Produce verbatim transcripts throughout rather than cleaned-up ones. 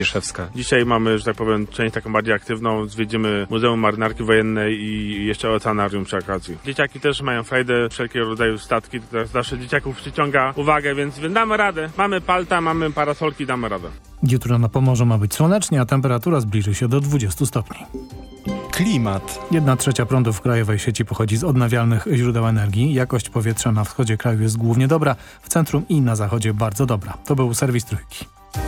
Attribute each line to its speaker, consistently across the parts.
Speaker 1: Mierzewska.
Speaker 2: Dzisiaj mamy, że tak powiem, część taką bardziej aktywną. Zwiedzimy Muzeum Marynarki Wojennej i jeszcze Oceanarium przy okazji. Dzieciaki też mają frajdę, wszelkiego rodzaju statki. To zawsze dzieciaków przyciąga uwagę, więc, więc damy radę. Mamy palta, mamy parasolki, damy radę.
Speaker 3: Jutro na Pomorzu ma być słonecznie, a temperatura zbliży się do dwudziestu stopni.
Speaker 1: Klimat.
Speaker 3: Jedna trzecia prądu w krajowej sieci pochodzi z odnawialnych źródeł energii. Jakość powietrza na wschodzie kraju jest głównie dobra, w centrum i na zachodzie bardzo dobra. To był serwis Trójki.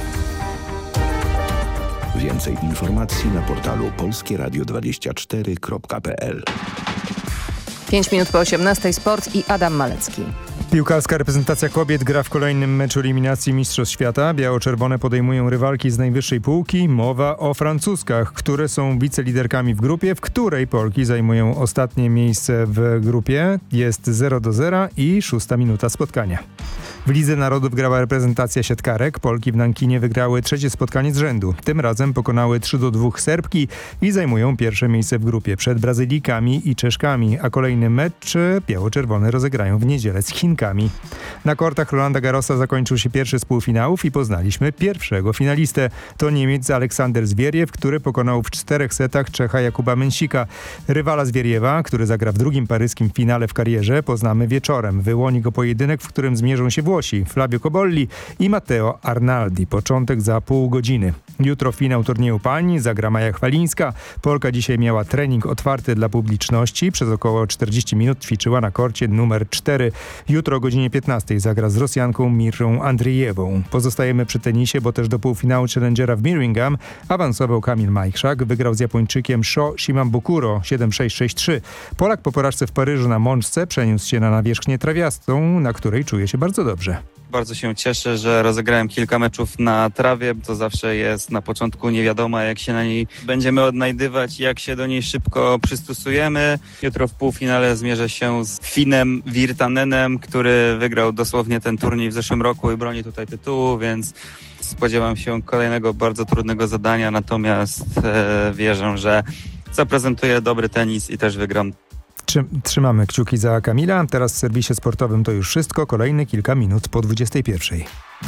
Speaker 4: Więcej informacji na portalu polskie radio dwadzieścia cztery kropka p l.
Speaker 5: pięć minut po osiemnastej sport i Adam Malecki.
Speaker 6: Piłkarska reprezentacja kobiet gra w kolejnym meczu eliminacji Mistrzostw Świata. Biało-czerwone podejmują rywalki z najwyższej półki. Mowa o Francuskach, które są wiceliderkami w grupie, w której Polki zajmują ostatnie miejsce w grupie. Jest zero do zera i szósta minuta spotkania. W Lidze Narodów grała reprezentacja siatkarek. Polki w Nankinie wygrały trzecie spotkanie z rzędu. Tym razem pokonały trzy do dwóch Serbki i zajmują pierwsze miejsce w grupie przed Brazylijkami i Czeszkami, a kolejny mecz biało-czerwone rozegrają w niedzielę z Chinkami. Na kortach Rolanda Garrosa zakończył się pierwszy z półfinałów i poznaliśmy pierwszego finalistę. To Niemiec Aleksander Zwieriew, który pokonał w czterech setach Czecha Jakuba Mensika. Rywala Zwieriewa, który zagra w drugim paryskim finale w karierze, poznamy wieczorem. Wyłoni go pojedynek, w którym zmierzą się Włosi Flavio Cobolli i Matteo Arnaldi. Początek za pół godziny. Jutro finał turnieju pań zagra Maja Chwalińska. Polka dzisiaj miała trening otwarty dla publiczności. Przez około czterdzieści minut ćwiczyła na korcie numer cztery. Jutro o godzinie piętnastej zagra z Rosjanką Mirą Andrijewą. Pozostajemy przy tenisie, bo też do półfinału Challengera w Birmingham awansował Kamil Majchrzak. Wygrał z Japończykiem Sho Shimabukuro siedem sześć sześć trzy. Polak po porażce w Paryżu na mączce przeniósł się na nawierzchnię trawiastą, na której czuje się bardzo dobrze.
Speaker 7: Bardzo się cieszę, że rozegrałem kilka meczów na trawie. To zawsze jest na początku nie wiadomo, jak się na niej będziemy odnajdywać, jak się do niej szybko przystosujemy. Jutro w półfinale zmierzę się z Finem Virtanenem, który wygrał dosłownie ten turniej w zeszłym roku i broni tutaj tytułu, więc spodziewam się kolejnego bardzo trudnego zadania, natomiast e, wierzę, że zaprezentuję dobry tenis i też wygram.
Speaker 6: Trzymamy kciuki za Kamila. Teraz w serwisie sportowym to już wszystko. Kolejne kilka minut po dwudziestej pierwszej.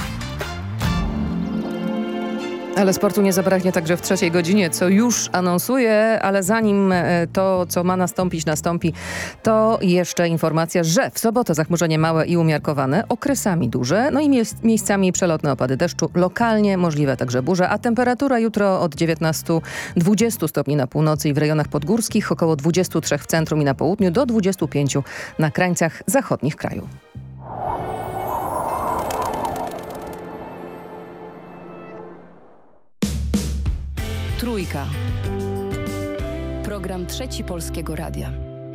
Speaker 5: Ale sportu nie zabraknie także w trzeciej godzinie, co już anonsuję, ale zanim to, co ma nastąpić, nastąpi, to jeszcze informacja, że w sobotę zachmurzenie małe i umiarkowane, okresami duże, no i miejsc, miejscami przelotne opady deszczu, lokalnie możliwe także burze, a temperatura jutro od dziewiętnastu do dwudziestu stopni na północy i w rejonach podgórskich, około dwudziestu trzech w centrum i na południu, do dwudziestu pięciu na krańcach zachodnich kraju.
Speaker 8: Trójka. Program Trzeci Polskiego Radia.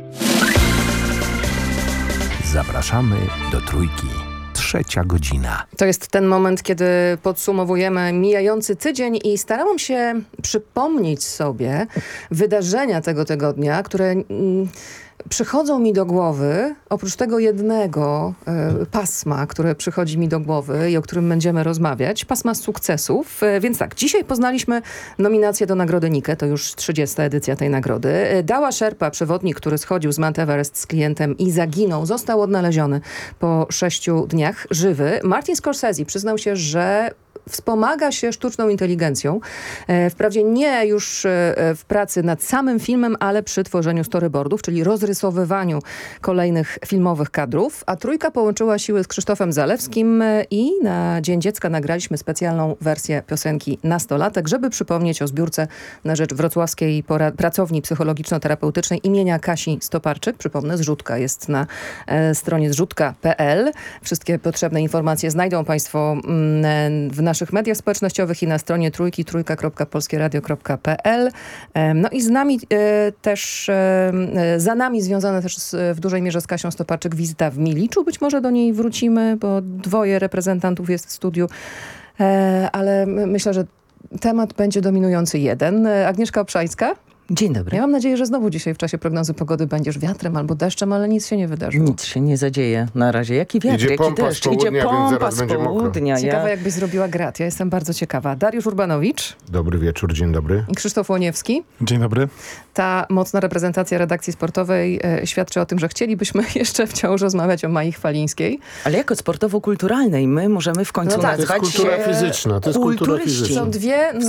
Speaker 4: Zapraszamy do Trójki. Trzecia godzina.
Speaker 5: To jest ten moment, kiedy podsumowujemy mijający tydzień i starałam się przypomnieć sobie wydarzenia tego tygodnia, które mm, przychodzą mi do głowy, oprócz tego jednego y, pasma, które przychodzi mi do głowy i o którym będziemy rozmawiać, pasma sukcesów. Y, więc tak, dzisiaj poznaliśmy nominację do Nagrody Nike, to już trzydziesta edycja tej nagrody. Y, Dała Sherpa, przewodnik, który schodził z Mount Everest z klientem i zaginął, został odnaleziony po sześciu dniach żywy. Martin Scorsese przyznał się, że wspomaga się sztuczną inteligencją. E, wprawdzie nie już e, w pracy nad samym filmem, ale przy tworzeniu storyboardów, czyli rozrysowywaniu kolejnych filmowych kadrów. A Trójka połączyła siły z Krzysztofem Zalewskim e, i na Dzień Dziecka nagraliśmy specjalną wersję piosenki Nastolatek, żeby przypomnieć o zbiórce na rzecz wrocławskiej pora- pracowni psychologiczno-terapeutycznej imienia Kasi Stoparczyk. Przypomnę, zrzutka jest na e, stronie zrzutka kropka p l. Wszystkie potrzebne informacje znajdą Państwo mm, w naszych mediach społecznościowych i na stronie trójki, trójka kropka polskie radio kropka p l. No i z nami e, też, e, za nami związane też z, w dużej mierze z Kasią Stoparczyk wizyta w Miliczu. Być może do niej wrócimy, bo dwoje reprezentantów jest w studiu, e, ale myślę, że temat będzie dominujący jeden. Agnieszka Obszańska.
Speaker 9: Dzień dobry.
Speaker 5: Ja mam nadzieję, że znowu dzisiaj w czasie prognozy pogody będziesz wiatrem albo deszczem, ale nic się nie wydarzyło.
Speaker 9: Nic się nie zadzieje na razie. Jaki wiatr,
Speaker 10: Idzie
Speaker 9: jaki
Speaker 10: pompa
Speaker 9: deszcz.
Speaker 10: z południa,
Speaker 9: Idzie pompa
Speaker 10: więc zaraz
Speaker 9: z
Speaker 10: będzie
Speaker 9: południa.
Speaker 10: mokro.
Speaker 5: Ciekawe,
Speaker 9: Ja...
Speaker 5: jakbyś zrobiła grat. Ja jestem bardzo ciekawa. Dariusz Urbanowicz.
Speaker 10: Dobry wieczór, dzień dobry.
Speaker 5: I Krzysztof Łoniewski.
Speaker 3: Dzień dobry.
Speaker 5: Ta mocna reprezentacja redakcji sportowej e, świadczy o tym, że chcielibyśmy jeszcze wciąż rozmawiać o Mai Chwalińskiej.
Speaker 9: Ale jako sportowo-kulturalnej my możemy w końcu
Speaker 5: No tak,
Speaker 9: nazwać
Speaker 10: to jest kultura
Speaker 9: się
Speaker 10: fizyczna. To jest kultura
Speaker 9: kulturyści.
Speaker 10: fizyczna.
Speaker 5: Są dwie